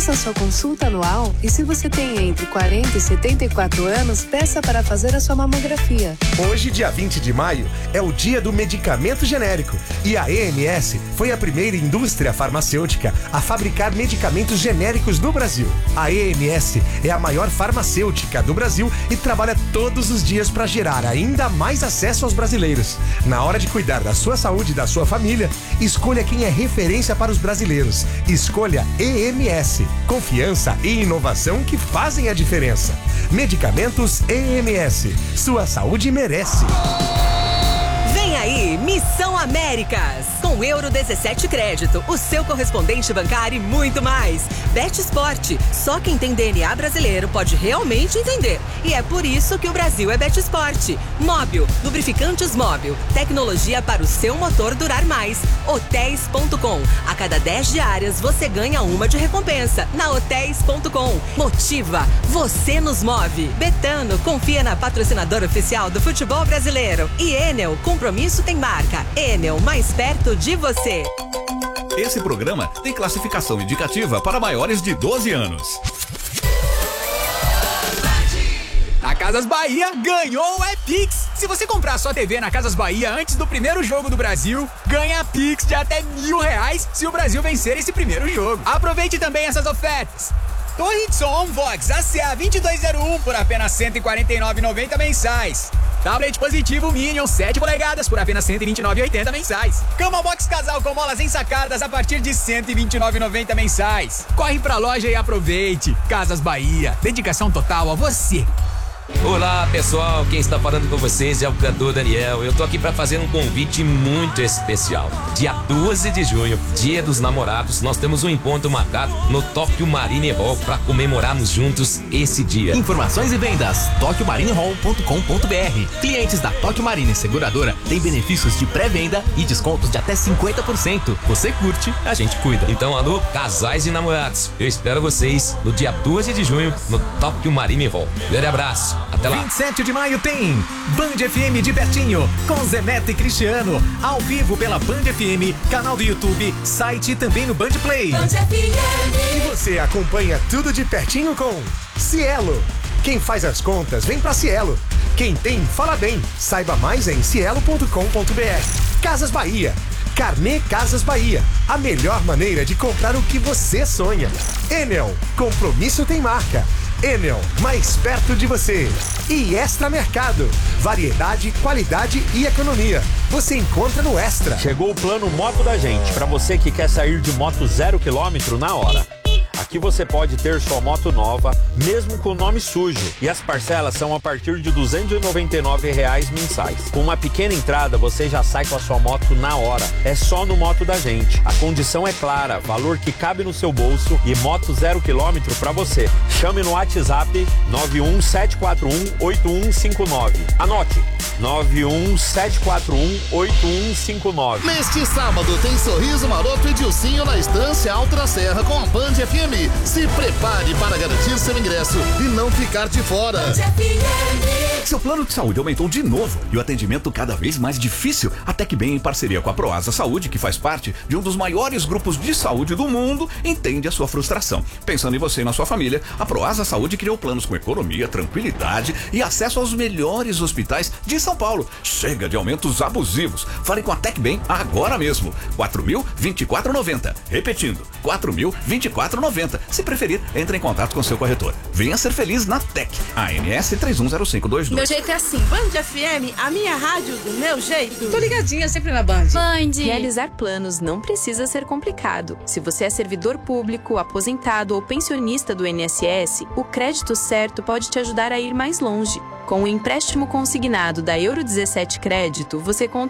Faça sua consulta anual e, se você tem entre 40 e 74 anos, peça para fazer a sua mamografia. Hoje, dia 20 de maio, é o dia do medicamento genérico e a EMS foi a primeira indústria farmacêutica a fabricar medicamentos genéricos no Brasil. A EMS é a maior farmacêutica do Brasil e trabalha todos os dias para gerar ainda mais acesso aos brasileiros. Na hora de cuidar da sua saúde e da sua família, escolha quem é referência para os brasileiros. Escolha EMS. Confiança e inovação que fazem a diferença. Medicamentos EMS. Sua saúde merece. Vem aí, Missão Américas. Com Euro 17 Crédito, o seu correspondente bancário e muito mais. Bet Sport. Só quem tem DNA brasileiro pode realmente entender. E é por isso que o Brasil é Bet Sport. Móbil, lubrificantes Móbil. Tecnologia para o seu motor durar mais. Hotéis.com. A cada 10 diárias você ganha uma de recompensa. Na Hotéis.com. Motiva. Você nos move. Betano, confia na patrocinadora oficial do futebol brasileiro. E Enel, compromisso tem marca. Enel, mais perto de você. Esse programa tem classificação indicativa para maiores de 12 anos. A Casas Bahia ganhou o Epix. Se você comprar sua TV na Casas Bahia antes do primeiro jogo do Brasil, ganha Pix de até R$1.000 se o Brasil vencer esse primeiro jogo. Aproveite também essas ofertas. Torre de som Vox ACA 2201 por apenas R$ 149,90 mensais. Tablet positivo Minion 7 polegadas por apenas R$ 129,80 mensais. Cama Box Casal com molas ensacadas a partir de R$ 129,90 mensais. Corre pra loja e aproveite. Casas Bahia, dedicação total a você. Olá pessoal, quem está falando com vocês é o cantor Daniel. Eu tô aqui para fazer um convite muito especial. Dia 12 de junho, dia dos namorados, nós temos um encontro marcado no Tokyo Marine Hall para comemorarmos juntos esse dia. Informações e vendas, tokymarinehall.com.br. Clientes da Tokyo Marine Seguradora têm benefícios de pré-venda e descontos de até 50%. Você curte, a gente cuida. Então, alô, casais e namorados, eu espero vocês no dia 12 de junho no Tokyo Marine Hall. Grande abraço. Até lá. 27 de maio tem Band FM de pertinho, com Zé Neto e Cristiano, ao vivo pela Band FM, canal do YouTube, site e também no Band Play. Band FM. E você acompanha tudo de pertinho com Cielo. Quem faz as contas vem pra Cielo. Quem tem, fala bem. Saiba mais em cielo.com.br. Casas Bahia. Carnê Casas Bahia, a melhor maneira de comprar o que você sonha. Enel, compromisso tem marca. Enel, mais perto de você. E Extra Mercado, variedade, qualidade e economia. Você encontra no Extra. Chegou o plano Moto da Gente, para você que quer sair de moto 0 km na hora. Aqui você pode ter sua moto nova, mesmo com o nome sujo. E as parcelas são a partir de R$ 299,00 mensais. Com uma pequena entrada, você já sai com a sua moto na hora. É só no Moto da Gente. A condição é clara, valor que cabe no seu bolso e moto 0 km para você. Chame no WhatsApp 917418159. Anote, 917418159. Neste sábado tem Sorriso Maroto e Dilcinho na Estância Alto da Serra com a Band FM. Se prepare para garantir seu ingresso e não ficar de fora. Seu plano de saúde aumentou de novo e o atendimento cada vez mais difícil. A TecBem, em parceria com a Proasa Saúde, que faz parte de um dos maiores grupos de saúde do mundo, entende a sua frustração. Pensando em você e na sua família, a Proasa Saúde criou planos com economia, tranquilidade e acesso aos melhores hospitais de São Paulo. Chega de aumentos abusivos. Fale com a TecBem agora mesmo. 4.024,90. Repetindo, 4.024,90. Se preferir, entre em contato com seu corretor. Venha ser feliz na Tec. ANS 310522. Meu jeito é assim. Band FM, a minha rádio do meu jeito. Tô ligadinha sempre na Band. Realizar planos não precisa ser complicado. Se você é servidor público, aposentado ou pensionista do INSS, o crédito certo pode te ajudar a ir mais longe. Com o empréstimo consignado da Euro 17 Crédito, você conta